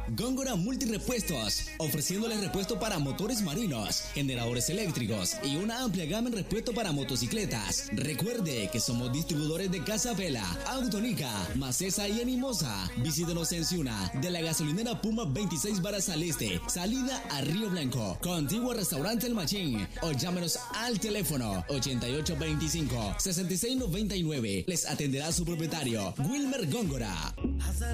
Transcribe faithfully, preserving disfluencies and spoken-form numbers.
Góngora Multirepuestos, ofreciéndoles repuesto para motores marinos, generadores eléctricos y una amplia gama en repuesto para motocicletas. Recuerde que somos distribuidores de Casa Vela, Autonica, Macesa y Animosa. Visítenos en Ciuna, de la gasolinera Puma veintiséis Varas al Este, salida a Río Blanco, contiguo al restaurante El Machín, o llámenos al teléfono ochenta y ocho veinticinco, sesenta y seis noventa y nueve. Les atenderá su propietario, Wilmer Góngora.